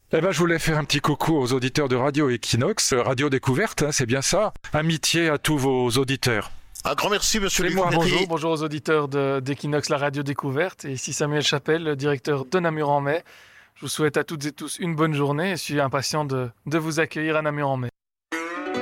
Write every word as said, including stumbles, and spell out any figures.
Eh ben, je voulais faire un petit coucou aux auditeurs de Radio Equinox, euh, Radio Découverte, hein, c'est bien ça. Amitié à tous vos auditeurs. Un grand merci, monsieur C'est Luc moi. Méry. Bonjour, bonjour aux auditeurs de- d'Equinox, la radio découverte. Et ici Samuel Chapelle, le directeur de Namur en Mai. Je vous souhaite à toutes et tous une bonne journée et je suis impatient de, de vous accueillir à Namur en Mai.